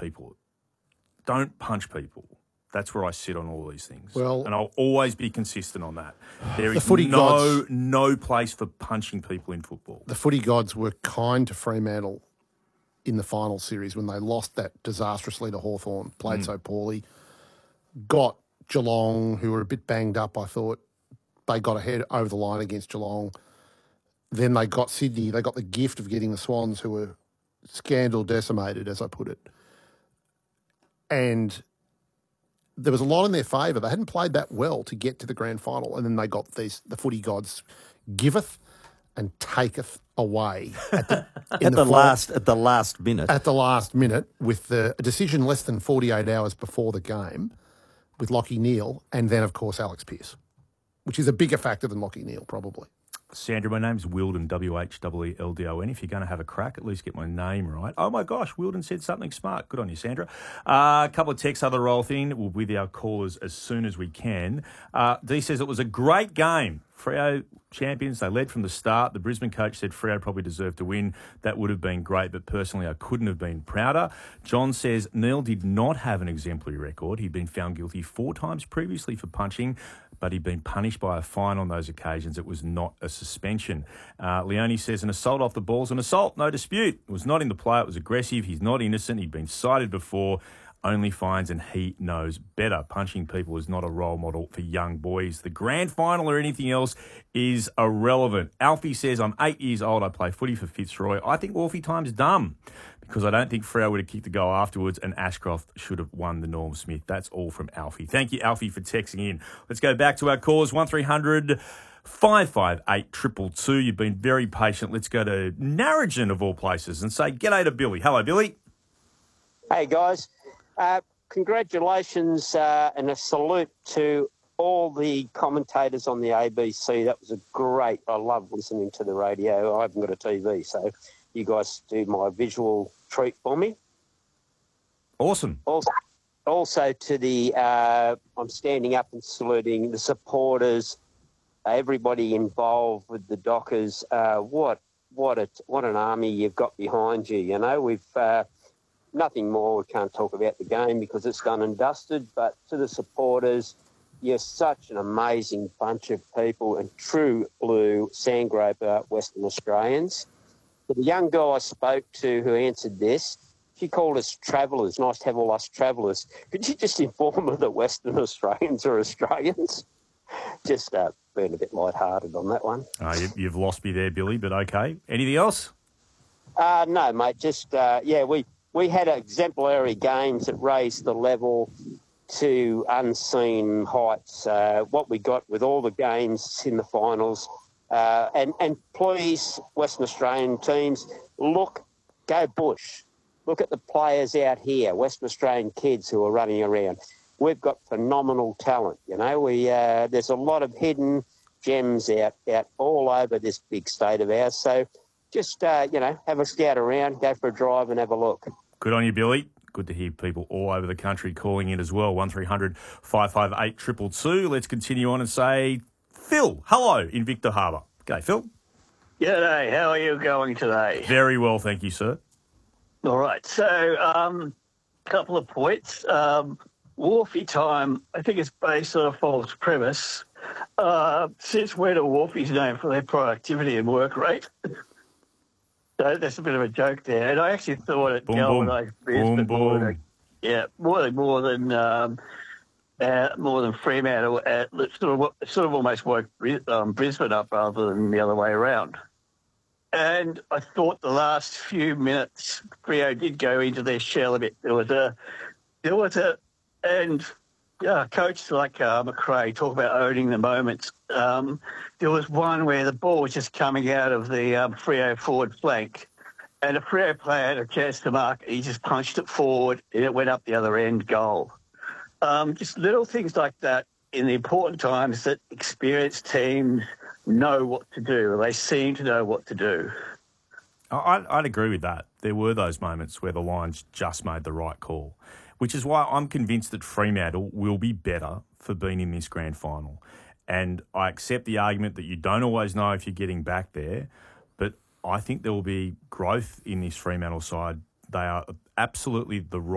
people. Don't punch people. That's where I sit on all these things. Well, and I'll always be consistent on that. There is no place for punching people in football. The footy gods were kind to Fremantle in the final series when they lost that disastrously to Hawthorn, played so poorly. Got Geelong, who were a bit banged up, I thought. They got ahead over the line against Geelong. Then they got Sydney. They got the gift of getting the Swans, who were scandal decimated, as I put it. And there was a lot in their favour. They hadn't played that well to get to the grand final, and then they got the footy gods giveth and taketh away at the last minute. At the last minute, with a decision less than 48 hours before the game, with Lachie Neale, and then of course Alex Pearce, which is a bigger factor than Lachie Neale probably. Sandra, my name's Wilden, Wheeldon. If you're going to have a crack, at least get my name right. Oh, my gosh, Wilden said something smart. Good on you, Sandra. A couple of texts, other roll thing. We'll be with our callers as soon as we can. Dee says it was a great game. Freo champions, they led from the start. The Brisbane coach said Freo probably deserved to win. That would have been great, but personally I couldn't have been prouder. John says Neale did not have an exemplary record. He'd been found guilty 4 times previously for punching, but he'd been punished by a fine on those occasions. It was not a suspension. Leone says an assault off the ball is an assault, no dispute. It was not in the play, it was aggressive. He's not innocent. He'd been cited before. Only fines and he knows better. Punching people is not a role model for young boys. The grand final or anything else is irrelevant. Alfie says, I'm 8 years old. I play footy for Fitzroy. I think Wolfie time's dumb because I don't think Freo would have kicked the goal afterwards and Ashcroft should have won the Norm Smith. That's all from Alfie. Thank you, Alfie, for texting in. Let's go back to our calls, 1300 558 222. You've been very patient. Let's go to Narrogin, of all places, and say g'day to Billy. Hello, Billy. Hey, guys. Congratulations and a salute to all the commentators on the ABC. That was I love listening to the radio. I haven't got a TV, so you guys do my visual treat for me. Awesome. Also to the, I'm standing up and saluting the supporters, everybody involved with the Dockers. What an army you've got behind you. You know, we've nothing more. We can't talk about the game because it's done and dusted. But to the supporters, you're such an amazing bunch of people and true blue sandgroper Western Australians. To the young girl I spoke to who answered this, she called us travellers. Nice to have all us travellers. Could you just inform her that Western Australians are Australians? Just being a bit lighthearted on that one. You've lost me there, Billy, but okay. Anything else? No, mate. Just, we had exemplary games that raised the level to unseen heights. What we got with all the games in the finals. And please, Western Australian teams, go Bush. Look at the players out here, Western Australian kids who are running around. We've got phenomenal talent, you know. There's a lot of hidden gems out all over this big state of ours. So just, have a scout around, go for a drive and have a look. Good on you, Billy. Good to hear people all over the country calling in as well. 1300 558 222. Let's continue on and say, Phil, hello in Victor Harbour. Okay, Phil. G'day. How are you going today? Very well, thank you, sir. All right. So, couple of points. Wolfie time, I think it's based on a false premise. Since when are Wolfies known for their productivity and work rate? So that's a bit of a joke there. And I actually thought it galvanised Brisbane more than Fremantle. Sort of almost woke Brisbane up rather than the other way around. And I thought the last few minutes, Freo did go into their shell a bit. Coaches like McRae talk about owning the moments. There was one where the ball was just coming out of the Freo forward flank, and a Freo player had a chance to mark. He just punched it forward, and it went up the other end, goal. Just little things like that in the important times that experienced teams know what to do. They seem to know what to do. I'd agree with that. There were those moments where the Lions just made the right call, which is why I'm convinced that Fremantle will be better for being in this grand final. And I accept the argument that you don't always know if you're getting back there, but I think there will be growth in this Fremantle side. They are absolutely the right